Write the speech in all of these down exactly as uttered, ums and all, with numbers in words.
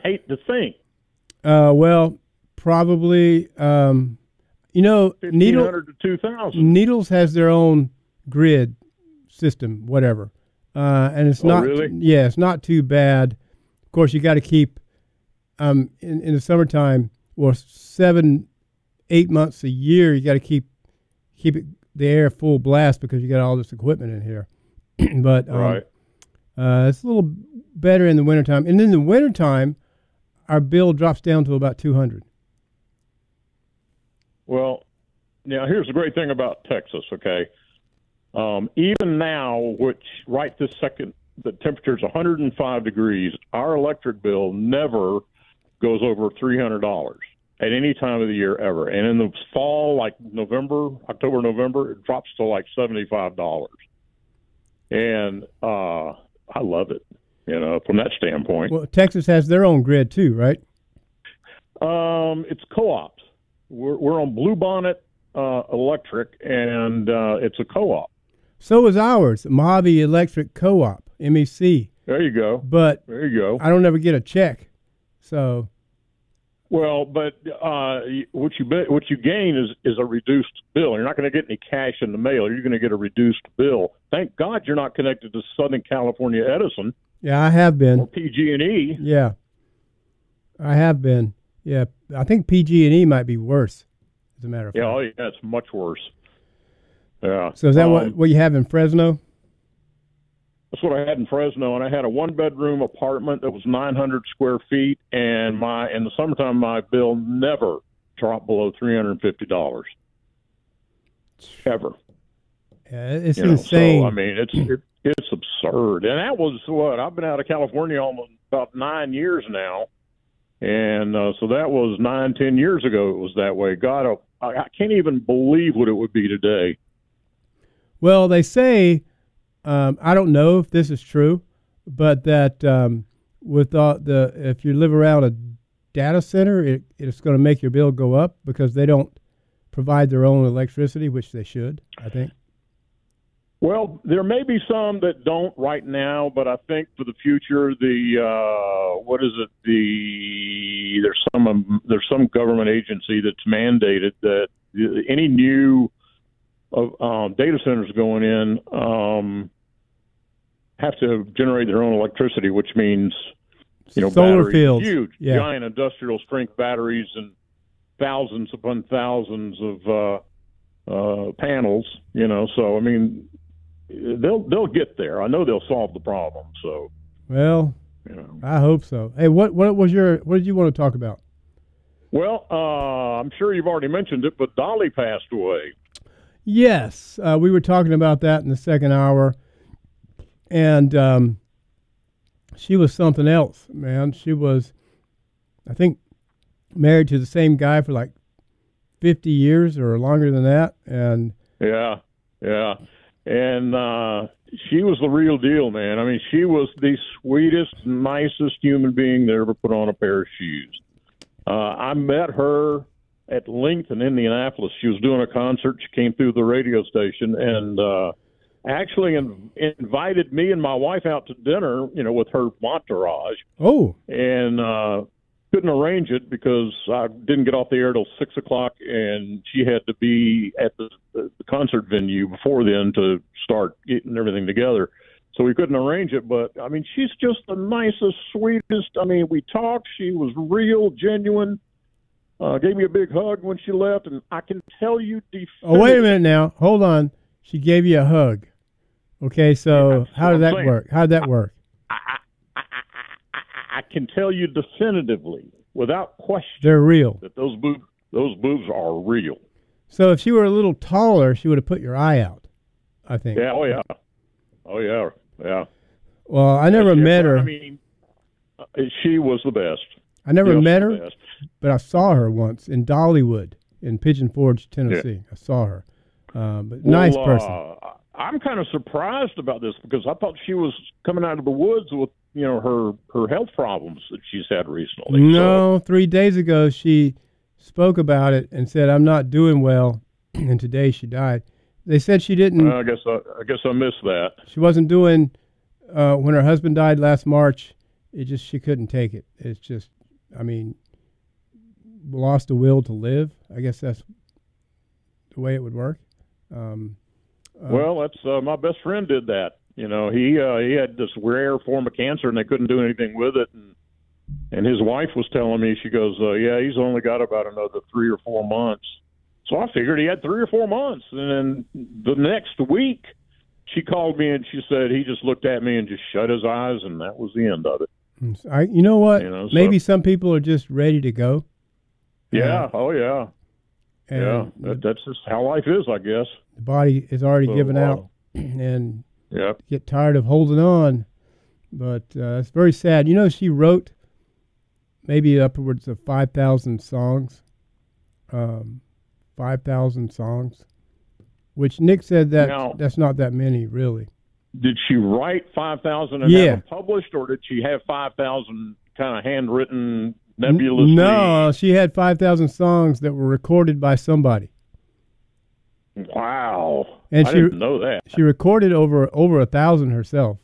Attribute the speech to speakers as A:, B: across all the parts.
A: hate to think.
B: Uh, well, probably. Um, you know, Needle,
A: to two thousand.
B: Needles has their own grid system, whatever, uh, and it's
A: oh,
B: not.
A: Really?
B: Yeah, it's not too bad. Of course, you got to keep um, in in the summertime, or seven, eight months a year. You got to keep keep it the air full blast because you got all this equipment in here. But um,
A: right.
B: uh, it's a little better in the wintertime. And in the wintertime, our bill drops down to about two hundred.
A: Well, now here's the great thing about Texas, okay? Um, even now, which right this second, the temperature's one hundred five degrees, our electric bill never goes over three hundred dollars at any time of the year ever. And in the fall, like November, October, November, it drops to like seventy-five dollars. And uh, I love it, you know, from that standpoint.
B: Well, Texas has their own grid too, right?
A: Um, it's co-ops. We're, we're on Bluebonnet uh, Electric, and uh, it's a co-op.
B: So is ours, Mojave Electric Co-op, M E C.
A: There you go.
B: But
A: there you go.
B: I don't ever get a check, so.
A: Well, but uh, what you what you gain is is a reduced bill. You're not going to get any cash in the mail. You're going to get a reduced bill. Thank God you're not connected to Southern California Edison.
B: Yeah, I have been.
A: Or P G and E.
B: Yeah, I have been. Yeah, I think P G and E might be worse, as a matter of
A: yeah,
B: fact.
A: Oh, yeah, it's much worse. Yeah.
B: So is that
A: um,
B: what, what you have in Fresno?
A: That's what I had in Fresno, and I had a one-bedroom apartment that was nine hundred square feet, and my in the summertime my bill never dropped below three hundred fifty dollars, ever.
B: Yeah, it's
A: you know,
B: insane.
A: So, I mean, it's it, it's absurd, and that was what I've been out of California almost about nine years now. And uh, so that was nine, ten years ago. It was that way. God, I, I can't even believe what it would be today.
B: Well, they say, um, I don't know if this is true, but that um, with all the if you live around a data center, it, it's going to make your bill go up because they don't provide their own electricity, which they should, I think.
A: Well, there may be some that don't right now, but I think for the future, the uh, what is it? The there's some um, there's some government agency that's mandated that any new uh, um, data centers going in um, have to generate their own electricity, which means you know
B: solar
A: batteries,
B: fields,
A: huge,
B: yeah.
A: giant industrial strength batteries and thousands upon thousands of uh, uh, panels. You know, so I mean. They'll they'll get there. I know they'll solve the problem. So,
B: well,
A: you know.
B: I hope so. Hey, what what was your what did you want to talk about?
A: Well, uh, I'm sure you've already mentioned it, but Dolly passed away.
B: Yes, uh, we were talking about that in the second hour, and um, she was something else, man. She was, I think, married to the same guy for like fifty years or longer than that, and
A: yeah, yeah. And uh, she was the real deal, man. I mean, she was the sweetest, nicest human being that ever put on a pair of shoes. Uh, I met her at length in Indianapolis. She was doing a concert. She came through the radio station and uh, actually in, invited me and my wife out to dinner, you know, with her entourage.
B: Oh.
A: And uh, couldn't arrange it because I didn't get off the air till six o'clock, and she had to be at the, the concert venue before then to start getting everything together. So we couldn't arrange it. But I mean, she's just the nicest, sweetest. I mean, we talked. She was real, genuine. Uh, gave me a big hug when she left, and I can tell you.
B: Oh, wait a minute now. Hold on. She gave you a hug. Okay, so
A: yeah,
B: how did that saying. work? How did that work?
A: I can tell you definitively, without question,
B: they're real.
A: That those boobs, those boobs are real.
B: So if she were a little taller, she would have put your eye out, I think.
A: Yeah. Oh yeah. Oh yeah. Yeah.
B: Well, I never
A: yeah,
B: met her.
A: I mean, she was the best.
B: I never
A: Just
B: met her, but I saw her once in Dollywood, in Pigeon Forge, Tennessee. Yeah. I saw her. Uh, but well, nice person.
A: Uh, I'm kind of surprised about this because I thought she was coming out of the woods with, you know, her, her health problems that she's had recently.
B: No,
A: so.
B: three days ago she spoke about it and said, I'm not doing well, and today she died. They said she didn't.
A: Uh, I guess I, I guess I missed that.
B: She wasn't doing, uh, when her husband died last March, it just she couldn't take it. It's just, I mean, lost the will to live. I guess that's the way it would work. Um, uh,
A: well, that's uh, my best friend did that. You know, he uh, he had this rare form of cancer, and they couldn't do anything with it. And and his wife was telling me, she goes, uh, "Yeah, he's only got about another three or four months." So I figured he had three or four months. And then the next week, she called me and she said he just looked at me and just shut his eyes, and that was the end of it.
B: I, you know what?
A: You know, so,
B: maybe some people are just ready to go.
A: Yeah.
B: Uh,
A: oh, yeah. Yeah. That, that's just how life is, I guess.
B: The body is already
A: so,
B: given
A: uh,
B: out, and
A: yeah.
B: get tired of holding on. But uh, it's very sad. You know, she wrote maybe upwards of five thousand songs. Um, five thousand songs, which Nick said that
A: now,
B: that's not that many, really.
A: Did she write five thousand and
B: yeah.
A: have them published, or did she have five thousand kind of handwritten nebulously?
B: No, she had five thousand songs that were recorded by somebody.
A: Wow.
B: And
A: I
B: she,
A: didn't know that.
B: She recorded over over a thousand herself.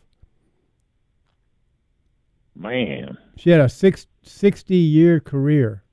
A: Man.
B: She had a six, sixty-year career.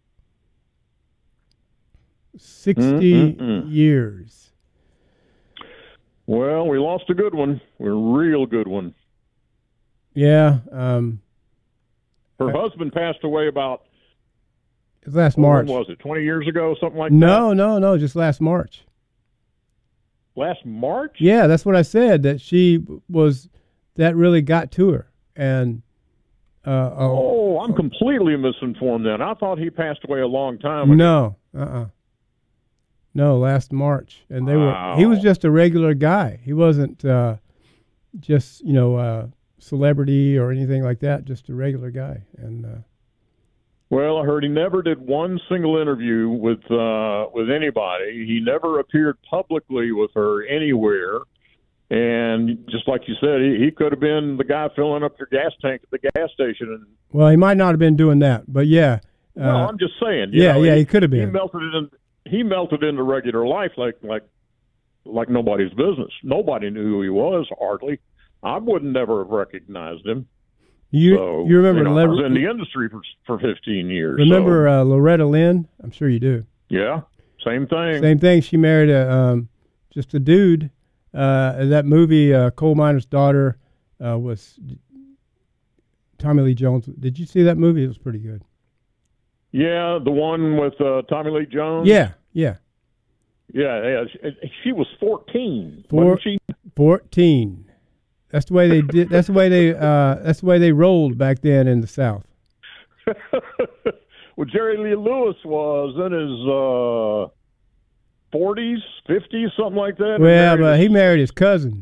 B: sixty Mm-mm-mm. years.
A: Well, we lost a good one. A real good one.
B: Yeah. Um,
A: Her
B: I,
A: husband passed away about...
B: It was last March.
A: When was it? twenty years ago, something like
B: no,
A: that?
B: No, no, no, just last March.
A: Last March?
B: Yeah, that's what I said, that she was... That really got to her. And... Uh,
A: oh, oh, I'm completely misinformed then. I thought he passed away a long time ago.
B: No, uh-uh. No, last March. And they
A: wow.
B: were he was just a regular guy. He wasn't uh, just, you know, uh, celebrity or anything like that, just a regular guy. And uh,
A: well, I heard he never did one single interview with uh, with anybody. He never appeared publicly with her anywhere. And just like you said, he, he could have been the guy filling up your gas tank at the gas station. And,
B: well, he might not have been doing that, but yeah. Uh,
A: well, I'm just saying.
B: Yeah,
A: know,
B: yeah,
A: he,
B: he could have been.
A: He melted it in. He melted into regular life like like like nobody's business. Nobody knew who he was hardly. I would never have recognized him.
B: You
A: so,
B: you remember?
A: You know,
B: Le-
A: I was in the industry for for fifteen years.
B: Remember
A: so.
B: uh, Loretta Lynn? I'm sure you do.
A: Yeah, same thing.
B: Same thing. She married a um, just a dude. Uh, that movie, uh, Coal Miner's Daughter, uh, was Tommy Lee Jones. Did you see that movie? It was pretty good.
A: Yeah, the one with uh, Tommy Lee Jones.
B: Yeah, yeah,
A: yeah. yeah. She, she was fourteen.
B: Four,
A: wasn't she?
B: Fourteen. That's the way they did. That's the way they. Uh, that's the way they rolled back then in the South.
A: Well, Jerry Lee Lewis was in his uh, forties, fifties, something like that.
B: Well, but he married his cousin.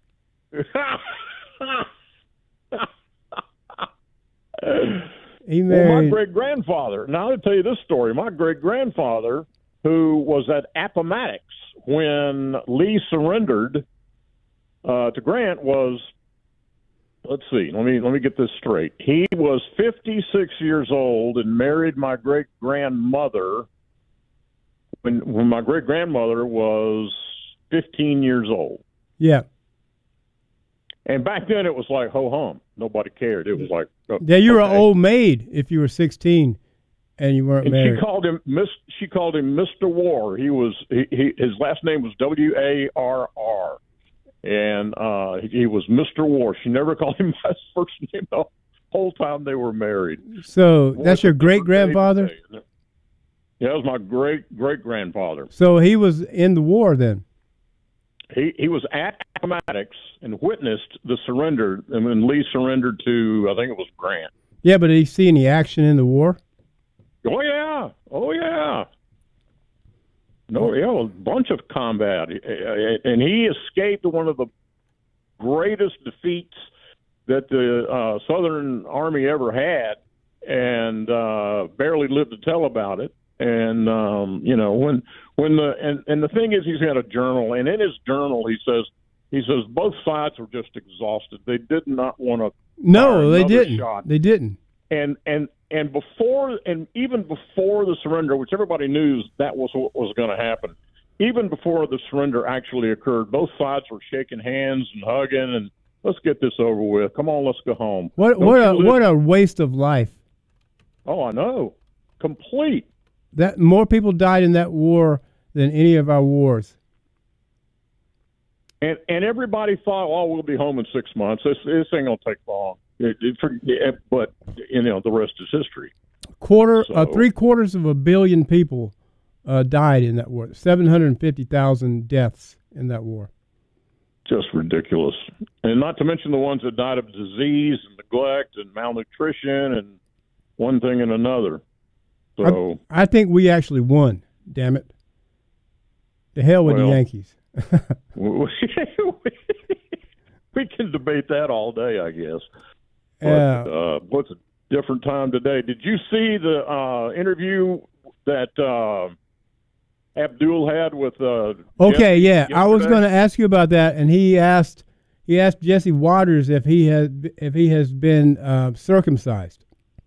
B: He married.
A: Well, my great grandfather. Now I'll tell you this story. My great grandfather, who was at Appomattox when Lee surrendered uh, to Grant, was. Let's see. Let me let me get this straight. He was fifty-six years old and married my great grandmother when when my great grandmother was fifteen years old.
B: Yeah.
A: And back then it was like ho hum. Nobody cared. It was like oh,
B: yeah, you were
A: okay.
B: an old maid if you were sixteen and you weren't
A: and
B: married.
A: she called him Miss. She called him Mister War. He was he, he his last name was W A R R. And uh, he was Mister War. She never called him by his first name the whole time they were married.
B: So War that's your great-grandfather?
A: Yeah, that was my great-great-grandfather.
B: So he was in the war then?
A: He he was at Appomattox and witnessed the surrender, and when Lee surrendered to, I think it was Grant.
B: Yeah, but did he see any action in the war?
A: Oh, yeah. Oh, yeah. No, yeah, a bunch of combat, and he escaped one of the greatest defeats that the uh, Southern Army ever had, and uh, barely lived to tell about it. And um, you know, when when the and, and the thing is, he's got a journal, and in his journal, he says he says both sides were just exhausted. They did not want to.
B: No, they didn't.
A: Shot.
B: They didn't.
A: And and and before and even before the surrender, which everybody knew that was what was going to happen. Even before the surrender actually occurred, both sides were shaking hands and hugging, and let's get this over with. Come on, let's go home.
B: What
A: Don't
B: what a
A: you
B: what
A: live-
B: a waste of life.
A: Oh, I know. Complete.
B: That more people died in that war than any of our wars.
A: And and everybody thought, oh, we'll be home in six months. This this ain't gonna take long. It, it, for, it, but you know, the rest is history.
B: Quarter,
A: So-
B: uh, three quarters of a billion people uh, died in that war. Seven hundred fifty thousand deaths in that war.
A: Just ridiculous. And not to mention the ones that died of disease and neglect and malnutrition and one thing and another. So
B: I, I think we actually won. Damn it! The hell with
A: Well,
B: the Yankees.
A: we, we can debate that all day, I guess. But,
B: Yeah.
A: uh, what's a different time today? Did you see the uh, interview that uh, Abdul had with? Uh,
B: Okay,
A: Jesse
B: yeah, I was
A: yesterday?
B: going to ask you about that, and he asked he asked Jesse Waters if he had if he has been uh, circumcised.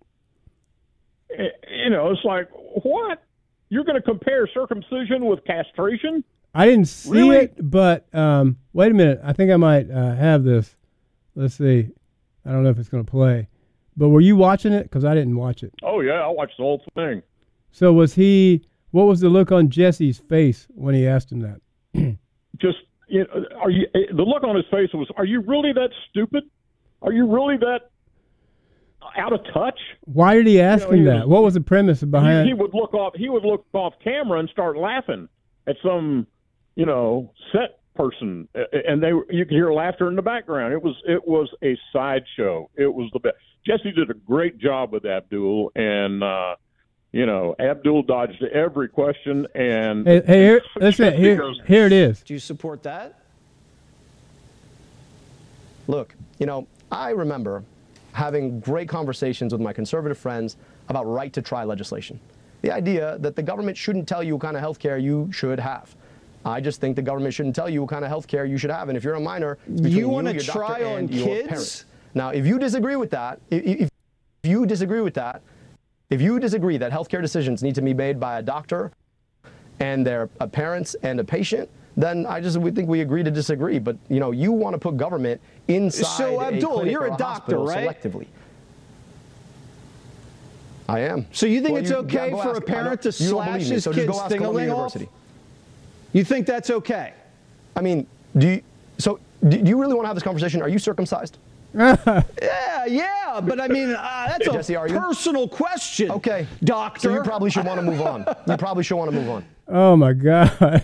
A: You know, it's like, what? You're going to compare circumcision with castration?
B: I didn't see
A: Really?
B: it, but um, wait a minute. I think I might uh, have this. Let's see. I don't know if it's going to play. But were you watching it? Because I didn't watch it.
A: Oh, yeah, I watched the whole thing.
B: So was he, what was the look on Jesse's face when he asked him that?
A: Just, you know, are you, the look on his face was, are you really that stupid? Are you really that out of touch?
B: Why did he ask
A: You know,
B: him
A: he
B: that?
A: was-
B: What was the premise behind
A: He, he would look off, he would look off camera and start laughing at some, you know, set person, and they you could hear laughter in the background. It was it was a sideshow. It was the best. Jesse did a great job with Abdul, and uh, you know, Abdul dodged every question. And
B: Hey, hey here, listen,
A: Jesse
B: here,
A: goes,
B: here it is.
C: Do you support that? Look, you know, I remember having great conversations with my conservative friends about right-to-try legislation. The idea that the government shouldn't tell you what kind of health care you should have. I just think the government shouldn't tell you what kind of health care you should have. And if you're a minor, it's between
D: You want a
C: your doctor
D: trial on
C: and your
D: kids?
C: parent. Now, if you disagree with that, if, if you disagree with that, if you disagree that healthcare decisions need to be made by a doctor and their uh, parents and a patient, then I just we think we agree to disagree. But you know, you want to put government inside
D: So,
C: a
D: Abdul,
C: clinic
D: you're
C: or
D: a doctor,
C: hospital
D: right?
C: selectively. I am.
D: So you think
C: Well,
D: it's
C: you-
D: okay
C: yeah, go
D: for
C: ask-
D: a parent
C: I
D: to
C: don't- you don't
D: slash
C: believe me,
D: his
C: so just
D: kid's
C: go ask Columbia
D: thing-a-ling off?
C: University.
D: You think that's okay?
C: I mean, do you, so do you really want to have this conversation? Are you circumcised?
D: Yeah, yeah, but I mean, uh, that's
C: Jesse,
D: a
C: are you?
D: personal question.
C: Okay,
D: doctor.
C: So you probably should want to move on. You probably should want to move on.
B: Oh my God.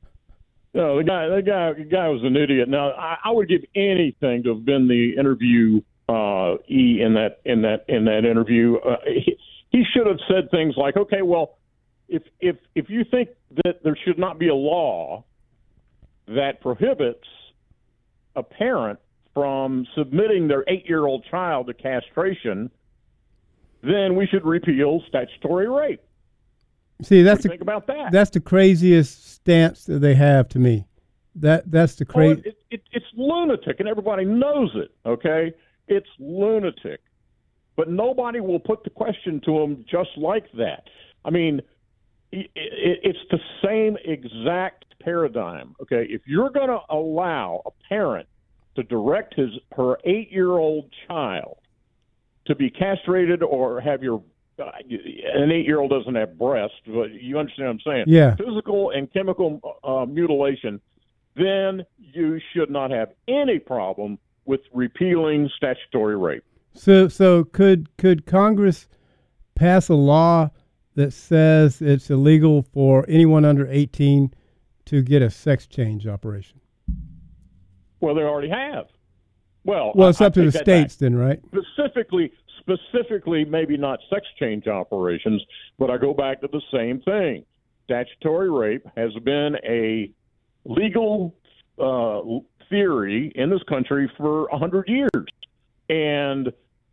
A: No, the guy, the guy, the guy was an idiot. Now, I, I would give anything to have been the interview uh, E in that in that in that interview. Uh, he, he should have said things like, "Okay, well, if if if you think that there should not be a law that prohibits a parent from submitting their eight-year-old child to castration, then we should repeal statutory rape."
B: See,
A: What
B: that's
A: do you
B: the
A: think about that?
B: that's the craziest stance that they have to me. That that's the
A: Oh,
B: crazy.
A: it, it, it's lunatic, and everybody knows it, okay? It's lunatic. But nobody will put the question to them just like that. I mean, it, it, it's the same exact paradigm, okay? If you're going to allow a parent to direct his her eight-year-old child to be castrated or have your uh, an eight-year-old doesn't have breasts, but you understand what I'm saying?
B: Yeah.
A: Physical and chemical uh, mutilation, then you should not have any problem with repealing statutory rape.
B: So so could could Congress pass a law that says it's illegal for anyone under eighteen to get a sex change operation?
A: Well, they already have. Well,
B: Well, it's
A: I,
B: up to
A: I
B: the
A: take that
B: states
A: back.
B: then, right?
A: Specifically, specifically, maybe not sex change operations, but I go back to the same thing. Statutory rape has been a legal uh, theory in this country for a hundred years, and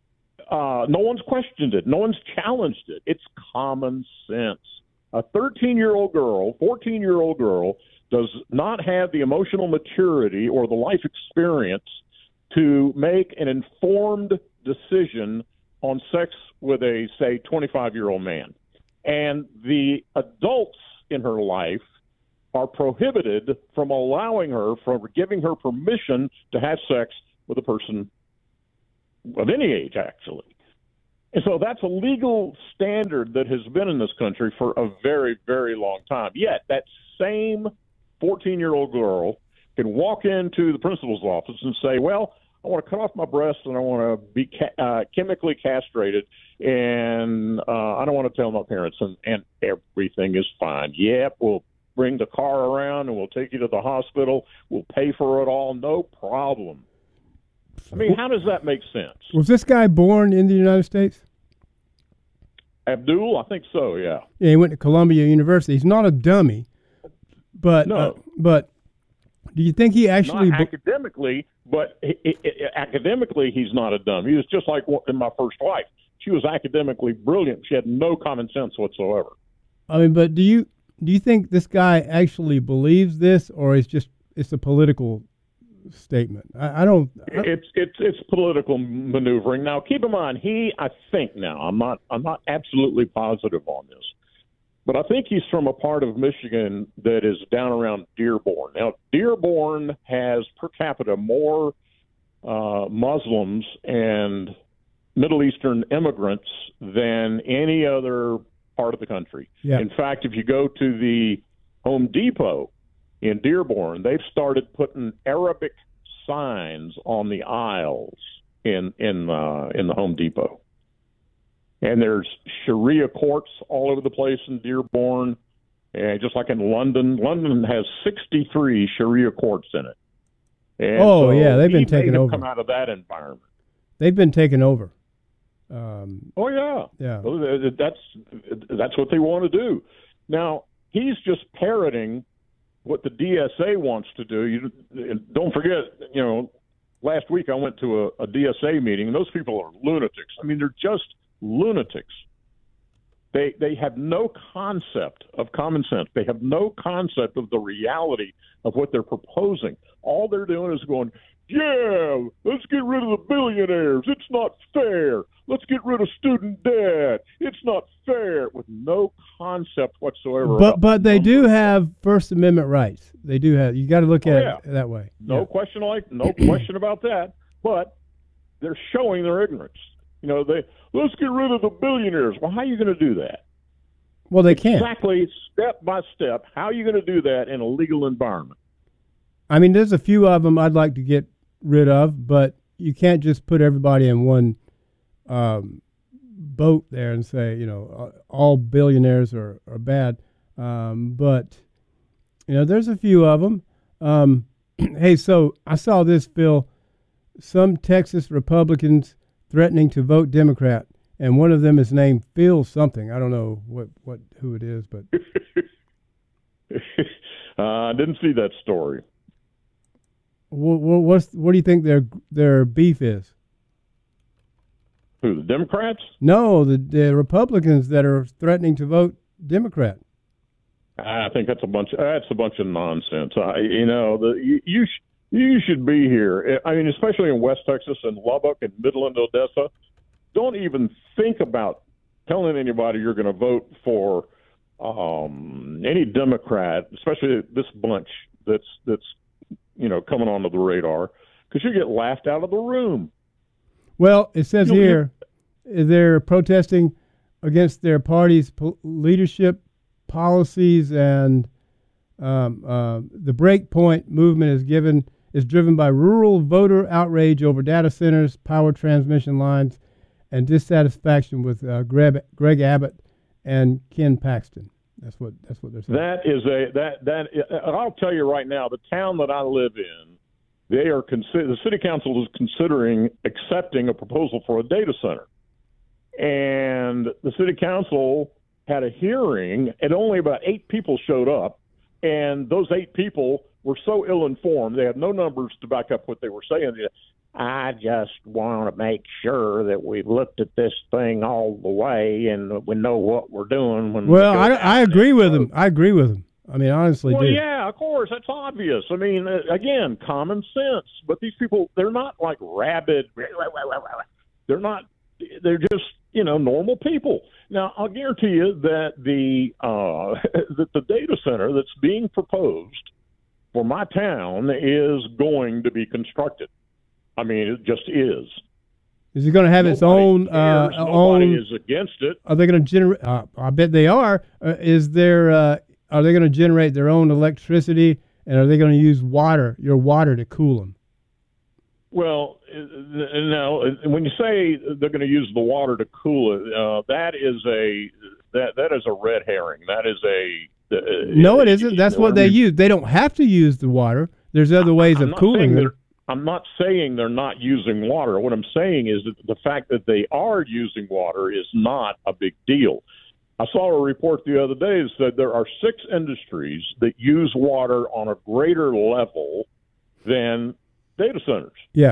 A: uh, no one's questioned it. No one's challenged it. It's common sense. A thirteen-year-old girl, fourteen-year-old girl does not have the emotional maturity or the life experience to make an informed decision on sex with a, say, twenty-five-year-old man. And the adults in her life are prohibited from allowing her, from giving her permission to have sex with a person of any age, actually. And so that's a legal standard that has been in this country for a very, very long time. Yet that same fourteen-year-old girl can walk into the principal's office and say, well, I want to cut off my breasts and I want to be ca- uh, chemically castrated, and uh, I don't want to tell my parents, and, and everything is fine. Yep, we'll bring the car around and we'll take you to the hospital. We'll pay for it all, no problem. I mean, how does that make sense?
B: Was this guy born in the United States?
A: Abdul, I think so, yeah.
B: Yeah, he went to Columbia University. He's not a dummy, but
A: no.
B: uh, but do you think he actually
A: not academically, but he, he, academically he's not a dummy. He was just like in my first wife. She was academically brilliant. She had no common sense whatsoever.
B: I mean, but do you do you think this guy actually believes this, or is just it's a political statement? I, I don't. I,
A: it's it's it's political maneuvering. Now, keep in mind, he I think now I'm not I'm not absolutely positive on this, but I think he's from a part of Michigan that is down around Dearborn. Now, Dearborn has per capita more uh, Muslims and Middle Eastern immigrants than any other part of the country.
B: Yeah.
A: In fact, if you go to the Home Depot in Dearborn, they've started putting Arabic signs on the aisles in in uh, in the Home Depot. And there's Sharia courts all over the place in Dearborn, and just like in London. London has sixty-three Sharia courts in it. And
B: oh
A: so
B: yeah, they've been
A: he
B: taken
A: may have
B: over.
A: Come out of that environment.
B: They've been taken over. Um,
A: oh yeah,
B: yeah.
A: That's that's what they want to do. Now he's just parroting what the D S A wants to do. You don't forget, you know, last week I went to a, a D S A meeting, and those people are lunatics. I mean, they're just lunatics. They they have no concept of common sense. They have no concept of the reality of what they're proposing. All they're doing is going, yeah, let's get rid of the billionaires. It's not fair. Let's get rid of student debt. It's not fair, with no concept whatsoever.
B: But but they do have First Amendment rights. They do have. You got to look at
A: oh, yeah.
B: it that way.
A: No
B: yeah.
A: question like no question about that. But they're showing their ignorance. You know, they let's get rid of the billionaires. Well, how are you going to do that?
B: Well, they can't.
A: Exactly, step by step. How are you going to do that in a legal environment?
B: I mean, there's a few of them I'd like to get rid of, but you can't just put everybody in one um, boat there and say, you know, all billionaires are, are bad. Um, but, you know, there's a few of them. Um, hey, so I saw this, Phil. Some Texas Republicans threatening to vote Democrat, and one of them is named Phil something. I don't know what, what who it is, but
A: uh, I didn't see that story.
B: What, what's what do you think their their beef is?
A: Who, the Democrats?
B: No, the, the Republicans that are threatening to vote Democrat.
A: I think that's a bunch. That's a bunch of nonsense. I, you know, the you you, sh- you should be here. I mean, especially in West Texas and Lubbock and Midland, Odessa. Don't even think about telling anybody you're going to vote for um, any Democrat, especially this bunch that's that's you know coming onto the radar, because you get laughed out of the room.
B: Well, it says
A: You'll
B: here they're protesting against their party's po- leadership policies, and um, uh, the Breakpoint movement is given is driven by rural voter outrage over data centers, power transmission lines, and dissatisfaction with uh, Greg, Greg Abbott and Ken Paxton. That's what that's what they're saying.
A: That is a that that I'll tell you right now. The town that I live in, they are consider the city council is considering accepting a proposal for a data center, and the city council had a hearing, and only about eight people showed up, and those eight people were so ill-informed, they had no numbers to back up what they were saying. I just want to make sure that we've looked at this thing all the way and we know what we're doing. When
B: well,
A: we
B: I, I agree with him. I agree with him. I mean, honestly,
A: well,
B: do.
A: yeah, of course, that's obvious. I mean, uh, again, common sense. But these people, they're not like rabid. They're not. They're just, you know, normal people. Now, I'll guarantee you that the uh, that the data center that's being proposed for my town is going to be constructed. I mean, it just is.
B: Is it going to have its
A: Nobody
B: own? Uh,
A: cares. Nobody
B: own?
A: is against it.
B: Are they going to generate? Uh, I bet they are. Uh, is there? Uh, are they going to generate their own electricity, and are they going to use water, your water, to cool them?
A: Well, now when you say they're going to use the water to cool it, uh, that is a that that is a red herring. That is a uh,
B: no, it isn't. That's what they use. They don't have to use the water. There's other ways
A: I'm
B: of cooling them.
A: I'm not saying they're not using water. What I'm saying is that the fact that they are using water is not a big deal. I saw a report the other day that said there are six industries that use water on a greater level than data centers.
B: Yeah.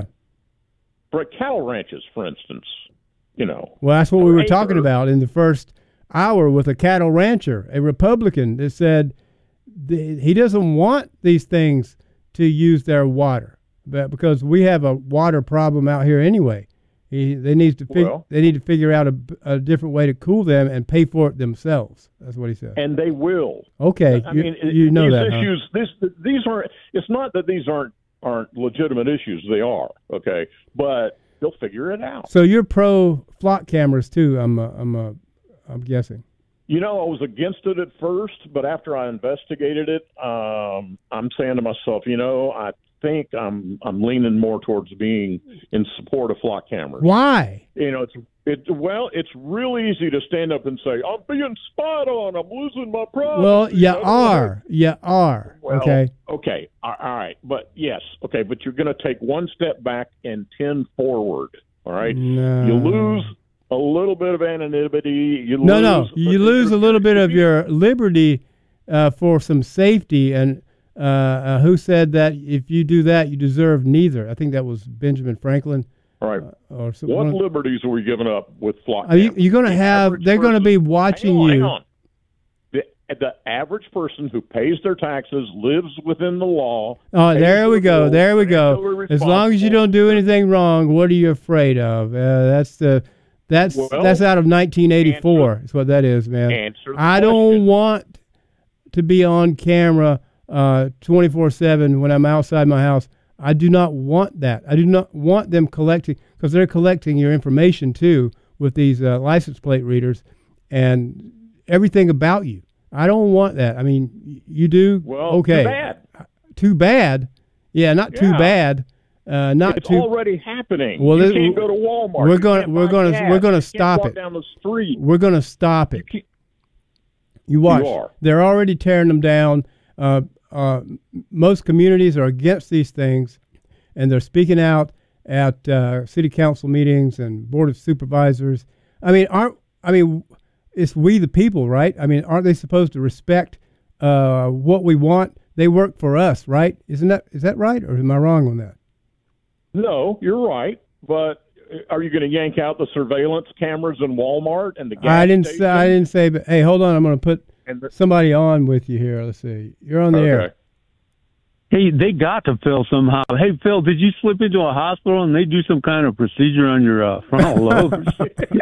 A: For cattle ranches, for instance, you know.
B: Well, that's what we were
A: acre.
B: talking about in the first hour with a cattle rancher, a Republican that said the, he doesn't want these things to use their water, but because we have a water problem out here anyway. He, they need to fig-
A: Well,
B: they need to figure out a, a different way to cool them and pay for it themselves. That's what he said.
A: And they will.
B: Okay,
A: I
B: you,
A: mean,
B: you know
A: these
B: that.
A: issues. Huh? This, these aren't. It's not that these aren't aren't legitimate issues. They are. Okay, but they'll figure it out.
B: So you're pro flock cameras too? I'm uh, I'm uh, I'm guessing.
A: You know, I was against it at first, but after I investigated it, um, I'm saying to myself, you know, I think I'm I'm leaning more towards being in support of flock cameras.
B: Why?
A: You know, it's it well, it's real easy to stand up and say, I'm being spied on, I'm losing my privacy.
B: Well, you
A: I don't
B: are, you are.
A: Well,
B: okay.
A: Okay. All all right. But yes. Okay. But you're going to take one step back and ten forward. All right.
B: No.
A: You lose a little bit of anonymity. You
B: No,
A: lose,
B: no. You lose a little bit of your liberty uh, for some safety. And uh, uh, who said that if you do that, you deserve neither? I think that was Benjamin Franklin.
A: All right.
B: Uh, or some,
A: What
B: one of-
A: liberties are we giving up with flock
B: Are you,
A: cameras?
B: you're going to
A: The
B: have?
A: average
B: They're going to be
A: person-
B: watching
A: hang on,
B: you.
A: Hang on. The, the average person who pays their taxes, lives within the law.
B: Oh,
A: pays
B: there we
A: their
B: go.
A: bills,
B: There we
A: financially
B: go. As long as you
A: responsible.
B: don't do anything wrong, what are you afraid of? Uh, that's the that's
A: Well,
B: that's out of nineteen eighty-four. Is what that is, man.
A: Answer the
B: I
A: question.
B: don't want to be on camera uh, twenty-four seven when I'm outside my house. I do not want that. I do not want them collecting, because they're collecting your information too with these uh, license plate readers and everything about you. I don't want that. I mean, y- you do.
A: Well,
B: okay.
A: too bad.
B: Too bad. Yeah, not too
A: Yeah.
B: bad. Uh, not
A: It's
B: too.
A: already happening.
B: Well,
A: you
B: this-
A: can't go to Walmart.
B: we're
A: You
B: gonna-
A: can't
B: we're
A: buy
B: gonna-
A: gas.
B: we're gonna
A: You can't
B: stop
A: walk
B: it.
A: down the street.
B: We're gonna stop it.
A: You can't-
B: You watch.
A: You are.
B: They're already tearing them down. Uh, uh, most communities are against these things, and they're speaking out at uh, city council meetings and board of supervisors. I mean, aren't I mean, it's we the people, right? I mean, aren't they supposed to respect uh, what we want? They work for us, right? Isn't that is that right, or am I wrong on that?
A: No, you're right. But are you going to yank out the surveillance cameras in Walmart and the gas
B: I didn't say. I
A: stations?
B: didn't say. But hey, hold on. I'm going to put
A: And the-
B: somebody on with you here. Let's see. You're on the air.
A: Okay.
E: Hey, they got to Phil somehow. Hey, Phil, did you slip into a hospital and they do some kind of procedure on your uh, frontal lobe? or something?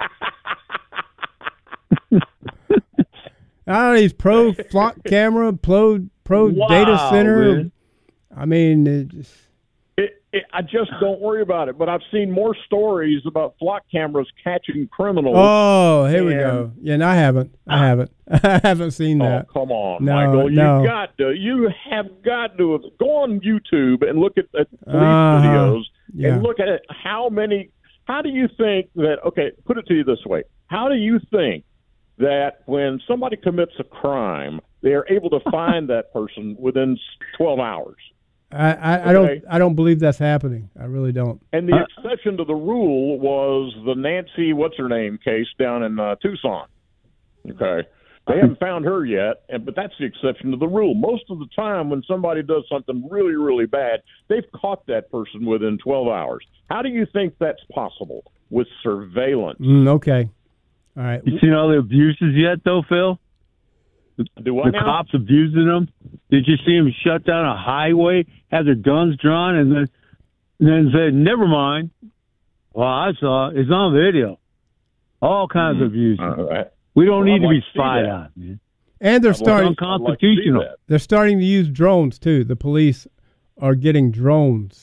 B: I don't know, he's pro flock camera, pro pro
E: Wow,
B: data center.
E: man.
B: I mean, it just,
A: It, it, I just don't worry about it. But I've seen more stories about flock cameras catching criminals.
B: oh, here we
A: And-
B: go. Yeah, and I haven't. I haven't. I haven't seen
A: Oh,
B: that.
A: come on,
B: No,
A: Michael! You
B: no.
A: got to. You have got to go on YouTube and look at, at police
B: Uh-huh.
A: videos
B: Yeah.
A: and look at it. How many? How do you think that? Okay, put it to you this way: how do you think that when somebody commits a crime, they are able to find that person within twelve hours?
B: I, I, I don't.
A: Okay.
B: I don't believe that's happening. I really don't.
A: And the exception to the rule was the Nancy, what's her name, case down in uh, Tucson. Okay. They haven't found her yet, and but that's the exception to the rule. Most of the time when somebody does something really, really bad, they've caught that person within twelve hours. How do you think that's possible with surveillance?
B: Mm, okay. All right.
E: You seen all the abuses yet, though, Phil?
A: Do I
E: The
A: now?
E: cops abusing them. Did you see them shut down a highway, have their guns drawn, and then and then say, "Never mind." Well, I saw it. It's on video. All kinds of abuse.
A: All right.
E: We don't
A: Well,
E: need
A: I'd
E: to be
A: like to see
E: spied
A: that.
E: on, man.
B: And they're
A: I'd like-
B: starting.
A: I'd like to see
E: unconstitutional.
A: that.
B: They're starting to use drones too. The police are getting drones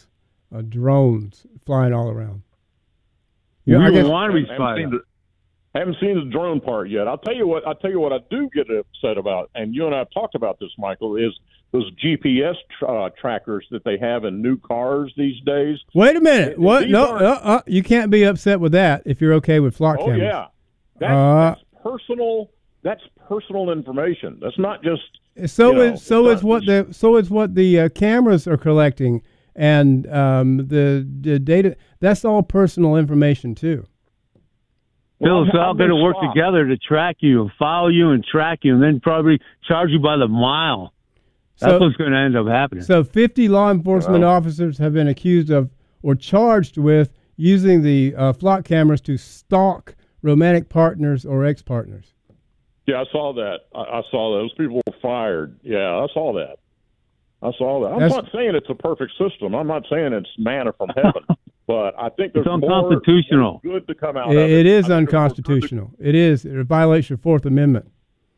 B: uh, drones flying all around.
E: We
B: I guess,
E: want to be
A: I haven't
E: spied
A: seen
E: on.
A: the- I haven't seen the drone part yet. I'll tell you what. I'll tell you what I do get upset about, and you and I have talked about this, Michael. Is those G P S tra- uh, trackers that they have in new cars these days?
B: Wait a minute. What?
A: These
B: No,
A: aren't-
B: uh, uh, you can't be upset with that if you're okay with flock
A: Oh
B: cameras.
A: yeah, that's,
B: Uh,
A: that's personal. That's personal information. That's not just.
B: So
A: you know,
B: is so
A: it's
B: is
A: not
B: what
A: just-
B: the so is what the uh, cameras are collecting, and um, the the data. That's all personal information too.
E: Bill, it's
A: Well,
E: all
A: I've
E: going to
A: been
E: work
A: stopped.
E: together to track you and follow you and track you and then probably charge you by the mile. That's
B: So-
E: what's going to end up happening.
B: So fifty law enforcement
A: Wow.
B: officers have been accused of or charged with using the uh, flock cameras to stalk romantic partners or ex-partners.
A: Yeah, I saw that. I, I saw that. Those people were fired. Yeah, I saw that. I saw that. I'm
B: That's-
A: not saying it's a perfect system. I'm not saying it's manna from heaven. But I think there's
E: It's
A: more
E: unconstitutional.
A: good to come out
B: It,
A: of it.
B: it is
A: I think there's more good to-
B: unconstitutional. It is. It violates your Fourth Amendment.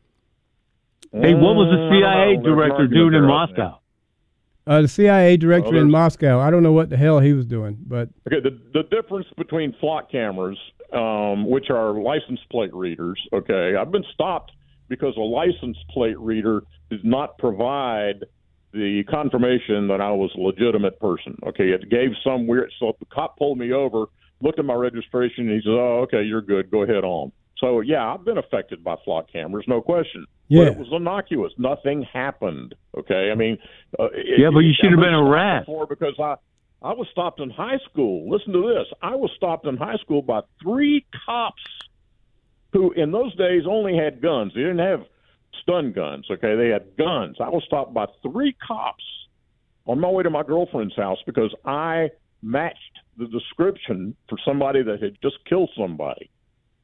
E: Hey, what was the
A: Mm,
E: C
A: I
E: I A
A: don't know. There's an
E: director
A: argument
E: doing in
A: there, I think.
E: Moscow?
B: Uh, the C I A director
A: Well,
B: in
A: there's-
B: Moscow. I don't know what the hell he was doing, but
A: Okay, the the difference between flock cameras, um, which are license plate readers. Okay, I've been stopped because a license plate reader did not provide the confirmation that I was a legitimate person. Okay, it gave some weird. So the cop pulled me over, looked at my registration, and he said, "Oh, okay, you're good. Go ahead on." So yeah, I've been affected by flock cameras, no question.
B: Yeah.
A: But it was innocuous. Nothing happened. Okay, I mean, uh,
E: Yeah, but you should have
A: I've
E: been a
A: stopped
E: rat.
A: before because I. I was stopped in high school. Listen to this. I was stopped in high school by three cops who, in those days, only had guns. They didn't have stun guns, okay? They had guns. I was stopped by three cops on my way to my girlfriend's house because I matched the description for somebody that had just killed somebody.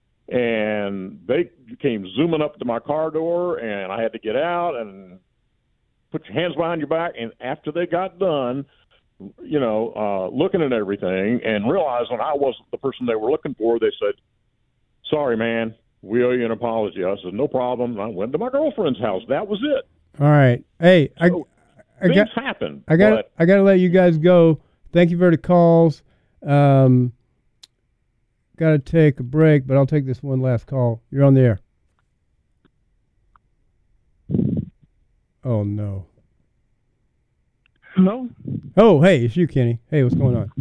A: And they came zooming up to my car door, and I had to get out and put your hands behind your back. And after they got done, you know, uh, looking at everything and realizing I wasn't the person they were looking for, they said, "Sorry, man, we owe you an apology." I said, "No problem." I went to my girlfriend's house. That was it.
B: all right. Hey, I,
A: So,
B: I
A: Things
B: got
A: happen.
B: I got
A: but
B: I got to let you guys go. Thank you for the calls. Um, got to take a break, but I'll take this one last call. You're on the air. Oh no.
F: Hello?
B: Oh, hey, it's you, Kenny. Hey, what's going on?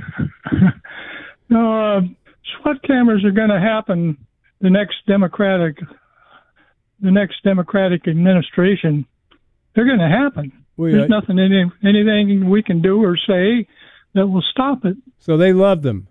F: No, uh, SWAT cameras are going to happen the next Democratic, the next Democratic administration. They're going to happen.
B: Well,
F: There's
B: yeah,
F: nothing, any, anything we can do or say that will stop it.
B: so they love them.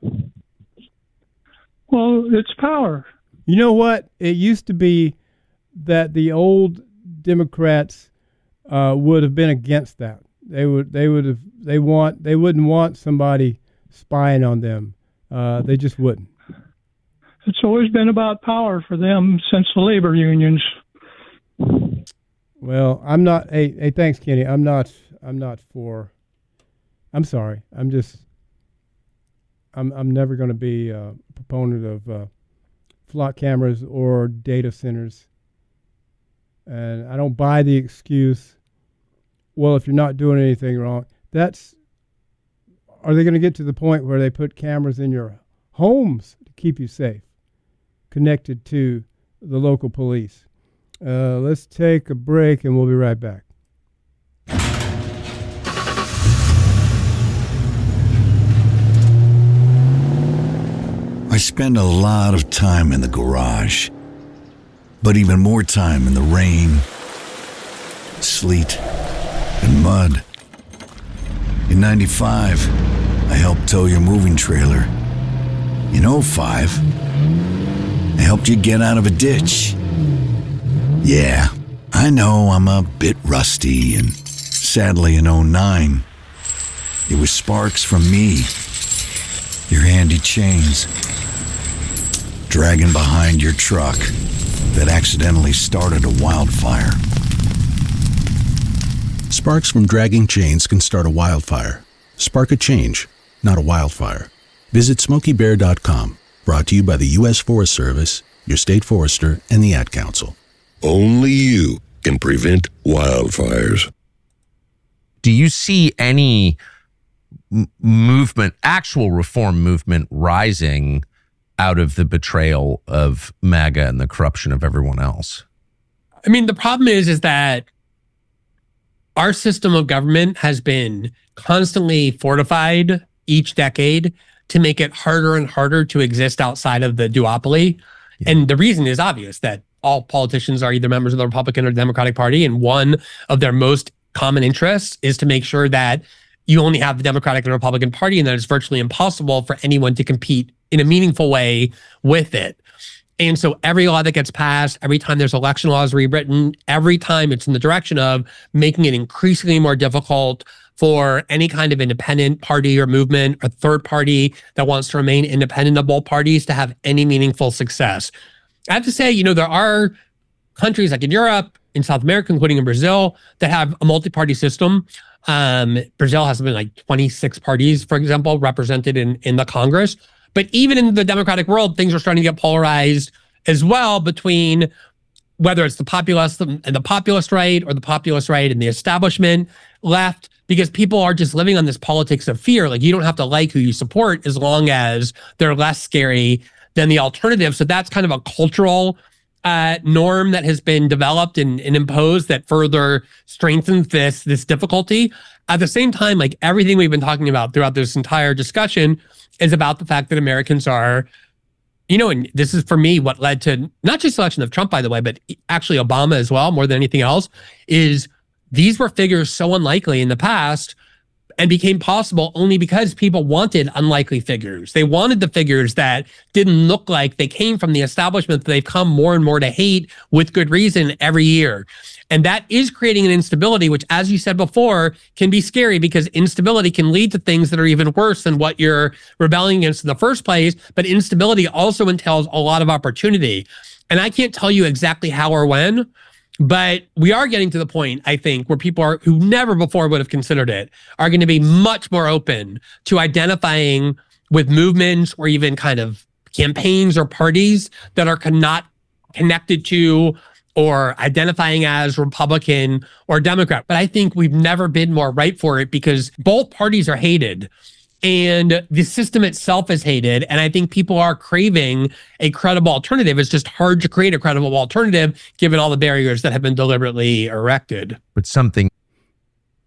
F: Well, it's power.
B: You know what? It used to be that the old Democrats uh, would have been against that. They would. They would have. They want. They wouldn't want somebody spying on them. Uh, they just wouldn't.
F: It's always been about power for them since the labor unions.
B: Well, I'm not. Hey, hey, thanks, Kenny. I'm not. I'm not for. I'm sorry. I'm just. I'm. I'm never going to be a proponent of uh, flock cameras or data centers. And I don't buy the excuse. Well, if you're not doing anything wrong, that's. Are they going to get to the point where they put cameras in your homes to keep you safe, connected to the local police? Uh, let's take a break and we'll be right back.
G: I spend a lot of time in the garage, but even more time in the rain, sleet, and mud. In ninety-five, I helped tow your moving trailer. In oh five, I helped you get out of a ditch. Yeah, I know I'm a bit rusty, and sadly in oh nine, it was sparks from me, your handy chains, dragging behind your truck that accidentally started a wildfire.
H: Sparks from dragging chains can start a wildfire. Spark a change, not a wildfire. Visit Smokey Bear dot com. Brought to you by the U S Forest Service, your state forester, and the Ad Council.
I: Only you can prevent wildfires.
J: Do you see any m- movement, actual reform movement rising out of the betrayal of MAGA and the corruption of everyone else?
K: I mean, the problem is, is that our system of government has been constantly fortified each decade to make it harder and harder to exist outside of the duopoly. Yeah. And the reason is obvious, that all politicians are either members of the Republican or Democratic Party, and one of their most common interests is to make sure that you only have the Democratic and Republican Party, and that it's virtually impossible for anyone to compete in a meaningful way with it. And so every law that gets passed, every time there's election laws rewritten, every time it's in the direction of making it increasingly more difficult for any kind of independent party or movement or third party that wants to remain independent of both parties to have any meaningful success. I have to say, you know, there are countries like in Europe, in South America, including in Brazil, that have a multi-party system. Um, Brazil has something like twenty-six parties, for example, represented in, in the Congress. But even in the democratic world, things are starting to get polarized as well between whether it's the populist and the populist right or the populist right and the establishment left, because people are just living on this politics of fear. Like, you don't have to like who you support as long as they're less scary than the alternative. So that's kind of a cultural uh, norm that has been developed and, and imposed that further strengthens this, this difficulty. At the same time, like everything we've been talking about throughout this entire discussion is about the fact that Americans are, you know, and this is for me what led to not just the election of Trump, by the way, but actually Obama as well, more than anything else, is these were figures so unlikely in the past and became possible only because people wanted unlikely figures. They wanted the figures that didn't look like they came from the establishment that they've come more and more to hate with good reason every year. And that is creating an instability, which, as you said before, can be scary because instability can lead to things that are even worse than what you're rebelling against in the first place. But instability also entails a lot of opportunity. And I can't tell you exactly how or when, but we are getting to the point, I think, where people are who never before would have considered it are going to be much more open to identifying with movements or even kind of campaigns or parties that are not connected to or identifying as Republican or Democrat. But I think we've never been more ripe for it because both parties are hated and the system itself is hated. And I think people are craving a credible alternative. It's just hard to create a credible alternative given all the barriers that have been deliberately erected.
J: But something